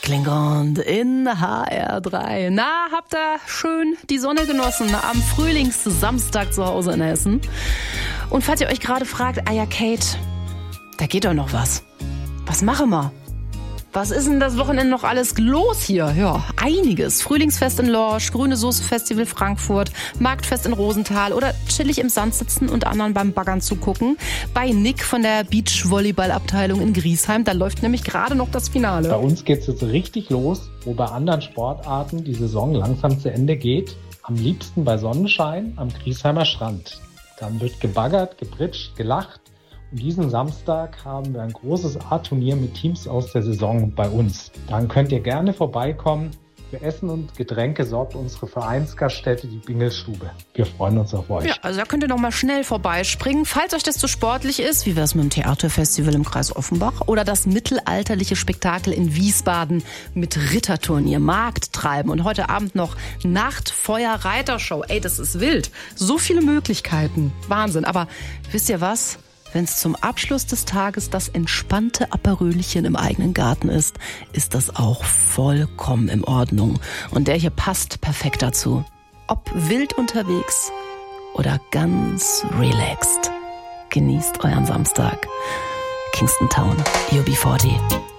Klingond in HR3. Na, habt ihr schön die Sonne genossen am Frühlingssamstag zu Hause in Hessen? Und falls ihr euch gerade fragt, ja Kate, da geht doch noch was. Was machen wir? Was ist denn das Wochenende noch alles los hier? Ja, einiges. Frühlingsfest in Lorsch, Grüne Soße Festival Frankfurt, Marktfest in Rosenthal oder chillig im Sand sitzen und anderen beim Baggern zugucken. Bei Nick von der Beachvolleyball-Abteilung in Griesheim, da läuft nämlich gerade noch das Finale. Bei uns geht's jetzt richtig los, wo bei anderen Sportarten die Saison langsam zu Ende geht. Am liebsten bei Sonnenschein am Griesheimer Strand. Dann wird gebaggert, gepritscht, gelacht. Und diesen Samstag haben wir ein großes A-Turnier mit Teams aus der Saison bei uns. Dann könnt ihr gerne vorbeikommen. Für Essen und Getränke sorgt unsere Vereinsgaststätte, die Bingelstube. Wir freuen uns auf euch. Ja, also da könnt ihr noch mal schnell vorbeispringen. Falls euch das zu sportlich ist, wie wär's mit dem Theaterfestival im Kreis Offenbach oder das mittelalterliche Spektakel in Wiesbaden mit Ritterturnier, Markttreiben und heute Abend noch Nachtfeuer-Reitershow. Ey, das ist wild. So viele Möglichkeiten. Wahnsinn. Aber wisst ihr was? Wenn es zum Abschluss des Tages das entspannte Aperölchen im eigenen Garten ist, ist das auch vollkommen in Ordnung. Und der hier passt perfekt dazu. Ob wild unterwegs oder ganz relaxed. Genießt euren Samstag. Kingston Town, UB40.